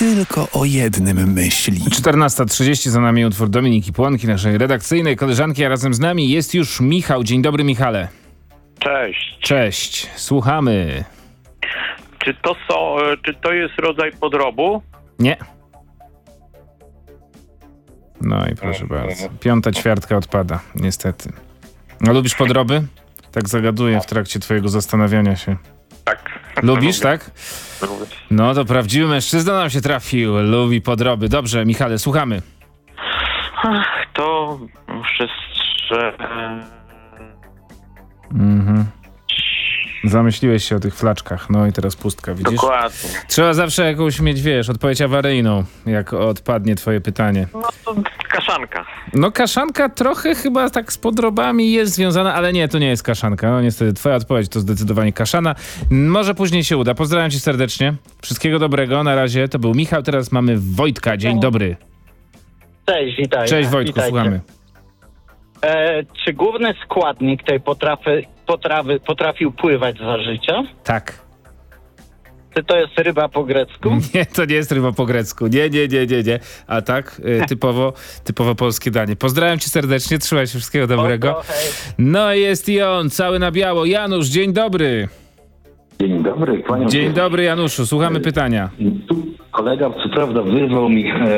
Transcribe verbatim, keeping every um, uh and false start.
tylko o jednym myśli. czternasta trzydzieści za nami utwór Dominiki Płonki, naszej redakcyjnej koleżanki, a razem z nami jest już Michał. Dzień dobry, Michale. Cześć. Cześć, słuchamy. Czy to są, czy to jest rodzaj podrobu? Nie. No i proszę bardzo. Piąta ćwiartka odpada, niestety. No, lubisz podroby? Tak zagaduję w trakcie twojego zastanawiania się. Tak. Lubisz, tak? Lubię. No to prawdziwy mężczyzna nam się trafił. Lubi podroby. Dobrze, Michale, słuchamy. Ach, to muszę strze... Mhm. Zamyśliłeś się o tych flaczkach. No i teraz pustka, widzisz? Dokładnie. Trzeba zawsze jakąś mieć, wiesz, odpowiedź awaryjną, jak odpadnie twoje pytanie. No to kaszanka. No kaszanka trochę chyba tak z podrobami jest związana, ale nie, to nie jest kaszanka. No niestety, twoja odpowiedź to zdecydowanie kaszana. Może później się uda. Pozdrawiam cię serdecznie. Wszystkiego dobrego. Na razie to był Michał, teraz mamy Wojtka. Dzień dobry. Cześć, witaj. Cześć Wojtku, Witajcie. słuchamy. E, czy główny składnik tej potrawy, potrawy potrafił pływać za życia? Tak. Czy to jest ryba po grecku? Nie, to nie jest ryba po grecku. Nie, nie, nie, nie, nie. A tak, y, typowo, typowo polskie danie. Pozdrawiam cię serdecznie, trzymaj się, wszystkiego dobrego. Oko, hej. No jest i on, cały na biało. Janusz, dzień dobry. Dzień dobry, kłaniam Dzień się. dobry Januszu, słuchamy pytania. Tu kolega co prawda wyrwał mi e,